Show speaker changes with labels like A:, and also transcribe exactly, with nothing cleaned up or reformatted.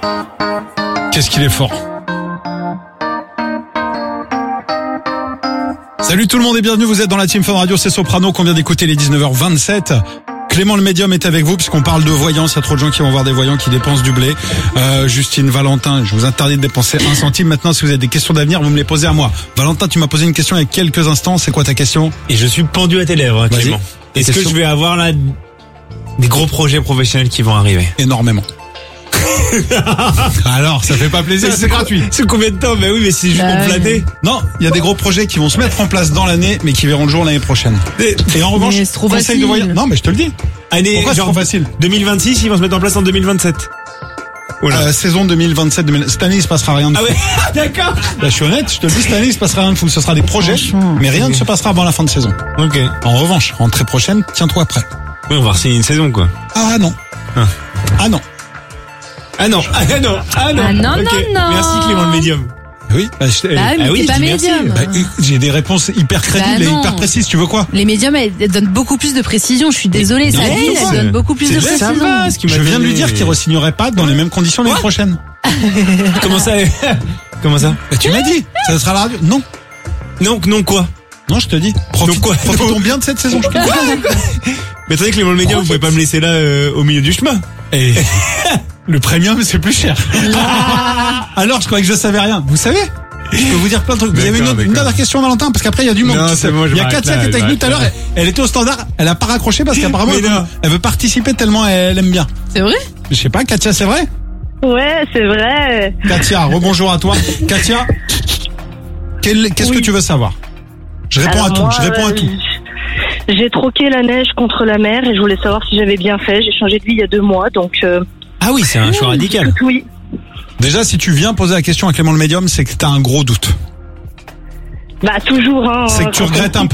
A: Qu'est-ce qu'il est fort. Salut tout le monde et bienvenue, vous êtes dans la Team Fun Radio, c'est Soprano qu'on vient d'écouter les dix-neuf heures vingt-sept. Clément le médium est avec vous puisqu'on parle de voyance, il y a trop de gens qui vont voir des voyants qui dépensent du blé. Euh, Justine, Valentin, je vous interdis de dépenser un centime. Maintenant, si vous avez des questions d'avenir, vous me les posez à moi. Valentin, tu m'as posé une question il y a quelques instants, c'est quoi ta question?
B: Et je suis pendu à tes lèvres, hein, Clément. Est-ce que je vais avoir là des gros projets professionnels qui vont arriver?
A: Énormément. Alors, ça fait pas plaisir, c'est gratuit.
B: C'est combien de temps? Bah oui, mais c'est juste
C: bah
B: pour me flatter.
A: Non, il y a des gros projets qui vont se mettre en place dans l'année, mais qui verront le jour l'année prochaine. Et, et en revanche,
C: Mais c'est trop
A: conseil
C: facile.
A: de voyage. Non, mais je te le dis.
B: Année,
A: Pourquoi c'est
B: genre
A: trop facile?
B: deux mille vingt-six, ils vont se mettre en place en deux mille vingt-sept. Oula.
A: Euh, saison deux mille vingt-sept deux mille... Cette année, il se passera rien de fou.
B: Ah ouais, d'accord.
A: Là, je suis honnête, je te le dis, cette année, il se passera rien de fou. Ce sera des projets,
C: Franchement.
A: mais rien ne se passera avant la fin de saison.
B: Ok.
A: En revanche, rentrée prochaine, tiens-toi prêt.
B: Oui, on va signer une saison, quoi.
A: Ah non.
B: Ah.
A: Ah non.
B: Ah non, ah non, ah non.
C: Ah non,
B: Ok.
C: non, non.
B: Merci Clément le médium.
A: Oui, bah, je...
C: Bah oui, mais
B: Ah oui,
C: t'es pas
B: je dis merci.
C: médium.
A: bah, j'ai des réponses hyper crédibles
C: Bah
A: et
C: non.
A: hyper précises. Tu veux quoi?
C: Les médiums, elles, elles donnent beaucoup plus de précision. Je suis désolée,
B: Mais
C: ça
B: non,
C: dit,
B: c'est-
C: elles donnent beaucoup plus de
B: c'est- ça
C: précision.
B: va, ce qu'il m'a
A: Je viens de
B: donné.
A: lui dire qu'il re-signerait pas dans les mêmes conditions l'année
B: Quoi
A: prochaine.
B: Comment ça? Comment ça?
A: Bah, tu m'as dit, ça sera la radio. Non.
B: Non, non quoi?
A: Non, je te dis. Profite,
B: Donc quoi?
A: profitons bien de cette saison. Je te dis.
B: Mais attendez, Clément le médium, vous pouvez pas me laisser là euh, au milieu du chemin.
A: Et le premium, c'est plus cher. Alors, je croyais que je savais rien. Vous savez? Je peux vous dire plein de trucs. Vous avez une,
B: D'accord,
A: autre- une
B: d'accord.
A: dernière question, Valentin? Parce qu'après, il y a du monde.
B: Non, c'est bon, je
A: Il y a
B: m'arrête
A: Katia
B: là,
A: qui était
B: je
A: avec nous tout à l'heure.
B: m'arrête
A: Elle elle était au standard. Elle a pas raccroché parce qu'apparemment,
B: Mais
A: elle,
B: non.
A: veut- elle veut participer tellement elle aime bien.
C: C'est vrai?
A: Je sais pas, Katia, c'est vrai?
D: Ouais, c'est vrai.
A: Katia, rebonjour à toi. Katia, quel- qu'est-ce
D: Oui.
A: que tu veux savoir? Je réponds
D: Alors
A: à tout,
D: moi,
A: je réponds à
D: euh,
A: tout.
D: J'ai troqué la neige contre la mer et je voulais savoir si j'avais bien fait. J'ai changé de vie il y a deux mois, donc euh,
B: Ah oui, c'est un choix radical.
D: oui.
A: Déjà, si tu viens poser la question à Clément le médium, c'est que t'as un gros doute.
D: Bah toujours. Hein,
A: C'est que tu
D: quand on
A: regrettes un
D: quitte,